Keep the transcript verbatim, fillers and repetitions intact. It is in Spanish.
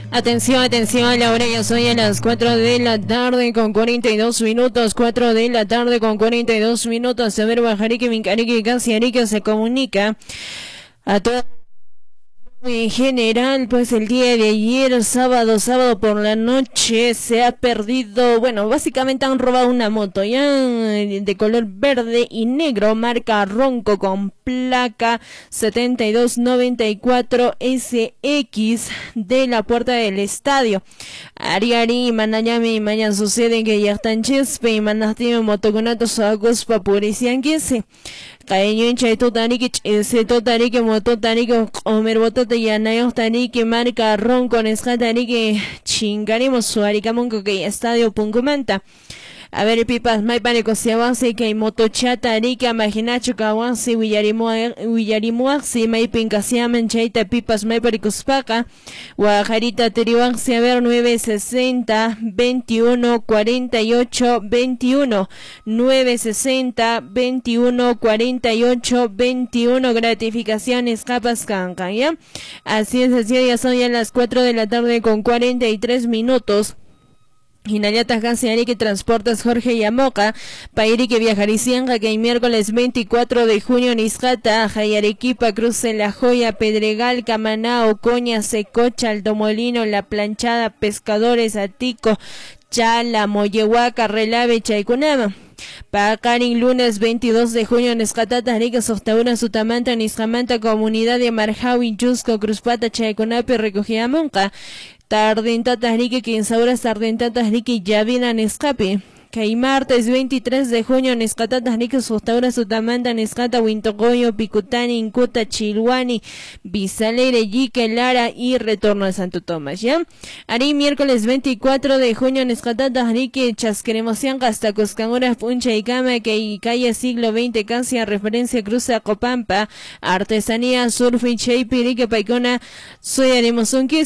Atención, atención, la hora ya soy a las cuatro de la tarde con cuarenta y dos minutos, cuatro de la tarde con cuarenta y dos minutos. A ver, Bajarique, Mincarique, casi Arique se comunica a todos. En general, pues el día de ayer, sábado, sábado por la noche, se ha perdido, bueno, básicamente han robado una moto, ya de color verde y negro, marca Ronco con placa setenta y dos noventa y cuatro S X de la puerta del estadio. Ariari, Manayami, mañana sucede que ya están chispe y manastime motoconatos a Guspa Puricianquese. Kayo hincha to tariki se to tariki moto tariki omer boto te yanayo tariki marca ron con esca tariki chingaremos su aricamonco que estadio Puncumanta. A ver, pipas, mai pane cosiawansi que moto chata arica maginacho kawansi willarimuaxi mai pincasiaman chaita pipas mai paricuspaka guajarita teriwansi a ver nueve sesenta veintiuno cuarenta y ocho veintiuno nueve sesenta veintiuno cuarenta y ocho veintiuno gratificaciones capas cancan, ¿ya? Así es, así ya son ya las cuatro de la tarde con cuarenta y tres minutos. Hinayata Gansiari que transportas Jorge Yamoca, Pairi que viajaricianga que el miércoles veinticuatro de junio Niscata, Jayarequipa, Cruce La Joya, Pedregal, Camaná, Ocoña, Secocha, Altomolino, La Planchada, Pescadores, Atico, Chala, Moyehuaca, Relave, Chaycunama. Pacarin, lunes veintidós de junio, Nescatata, Rica, Sostaura, Sutamanta, Niscamanta, Comunidad de Marjawi, Chusco, Cruzpata, Chaycunape, Recogida Monca. Tardentatas Rique, Quinsaura, Tardentatas Rique, Yavinan Escape. Que martes veintitrés de junio, Nescatatas Rique, Sostaura, Sutamanta, Nescata, Wintocoyo, Picutani, Incuta, Chilhuani, Bizalere, Yique, Lara y retorno a Santo Tomás, ¿ya? Ari, miércoles veinticuatro de junio, Nescatatas Rique, Chasqueremocianca, hasta Coscangura, Puncha y Cama, que calle siglo veinte, casi a referencia, cruza Copampa, Artesanía, Surf y Chaypirique, Paicona, soy Aremosunquis.